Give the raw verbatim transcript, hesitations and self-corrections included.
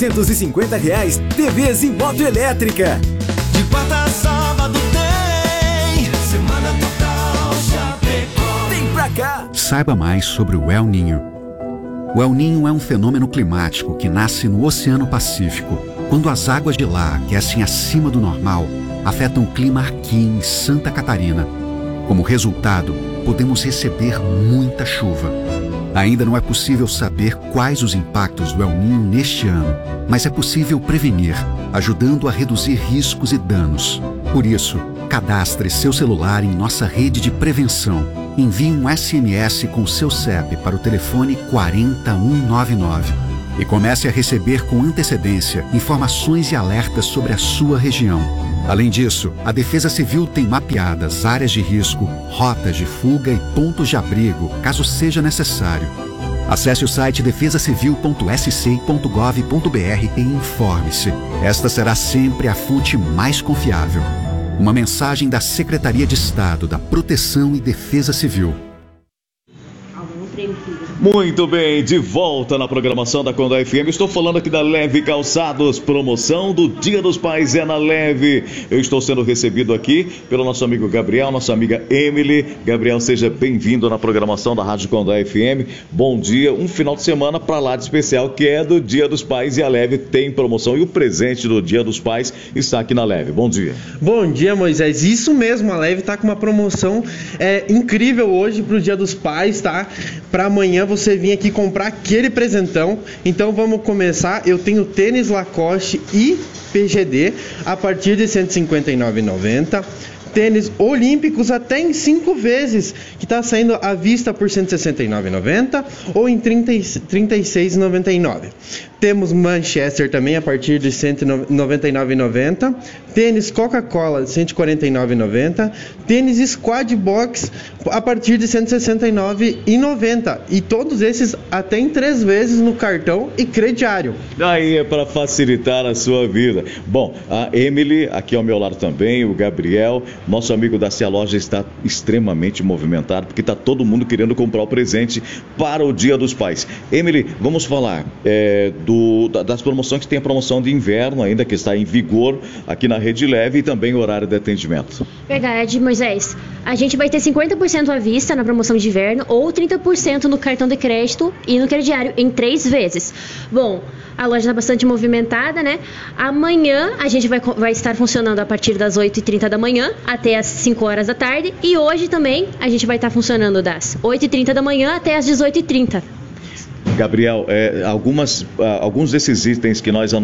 seiscentos e cinquenta reais, T Vs e moto elétrica. De quarta a sábado tem Semana Total Chapecó. Vem pra cá! Saiba mais sobre o El Niño. O El Niño é um fenômeno climático que nasce no Oceano Pacífico, quando as águas de lá aquecem acima do normal, afetam o clima aqui em Santa Catarina. Como resultado, podemos receber muita chuva. Ainda não é possível saber quais os impactos do El Niño neste ano, mas é possível prevenir, ajudando a reduzir riscos e danos. Por isso, cadastre seu celular em nossa rede de prevenção. Envie um S M S com seu C E P para o telefone quatro zero um nove nove e comece a receber com antecedência informações e alertas sobre a sua região. Além disso, a Defesa Civil tem mapeadas áreas de risco, rotas de fuga e pontos de abrigo, caso seja necessário. Acesse o site defesa civil ponto s c ponto gov ponto b r e informe-se. Esta será sempre a fonte mais confiável. Uma mensagem da Secretaria de Estado da Proteção e Defesa Civil. Muito bem, de volta na programação da Condá F M. Estou falando aqui da Leve Calçados, promoção do Dia dos Pais é na Leve. Eu estou sendo recebido aqui pelo nosso amigo Gabriel, nossa amiga Emily. Gabriel, seja bem-vindo na programação da Rádio Condá F M. Bom dia, um final de semana para lá de especial, que é do Dia dos Pais, e a Leve tem promoção e o presente do Dia dos Pais está aqui na Leve. Bom dia. Bom dia, Moisés. Isso mesmo, a Leve está com uma promoção é, incrível hoje para o Dia dos Pais, tá? Para amanhã você vir aqui comprar aquele presentão. Então vamos começar. Eu tenho tênis Lacoste e P G D a partir de cento e cinquenta e nove reais e noventa centavos. Tênis olímpicos até em cinco vezes, que está saindo à vista por cento e sessenta e nove reais e noventa centavos ou em trinta e seis reais e noventa e nove centavos. Temos Manchester também a partir de cento e noventa e nove reais e noventa centavos. Tênis Coca-Cola cento e quarenta e nove reais e noventa centavos. Tênis Squad Box a partir de cento e sessenta e nove reais e noventa centavos. E todos esses até em três vezes no cartão e crediário. Aí é para facilitar a sua vida. Bom, a Emily aqui ao meu lado também, o Gabriel. Nosso amigo da Cia Loja está extremamente movimentado, porque está todo mundo querendo comprar o presente para o Dia dos Pais. Emily, vamos falar é, do, das promoções, que tem a promoção de inverno ainda, que está em vigor aqui na Rede Leve, e também o horário de atendimento. Verdade, Moisés. A gente vai ter cinquenta por cento à vista na promoção de inverno ou trinta por cento no cartão de crédito e no crediário em três vezes. Bom, a loja está bastante movimentada, né? Amanhã a gente vai, vai estar funcionando a partir das oito e trinta da manhã até as cinco horas da tarde. E hoje também a gente vai estar funcionando das oito e trinta da manhã até as dezoito e trinta. Gabriel, é, algumas, alguns desses itens que nós